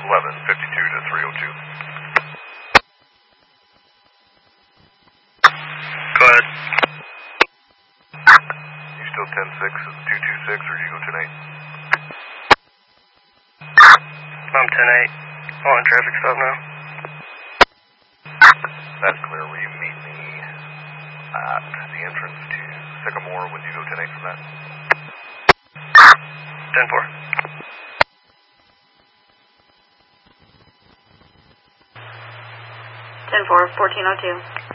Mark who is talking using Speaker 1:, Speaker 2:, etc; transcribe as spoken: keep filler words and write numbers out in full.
Speaker 1: eleven fifty-two to three oh two.
Speaker 2: Go ahead.
Speaker 1: You still ten six, two two six, or do you go ten eight?
Speaker 2: I'm ten eight. On traffic stop now.
Speaker 1: That's clear. Will you meet me at the entrance to Sycamore when you go ten eight from that?
Speaker 2: ten four.
Speaker 3: ten four, fourteen oh two.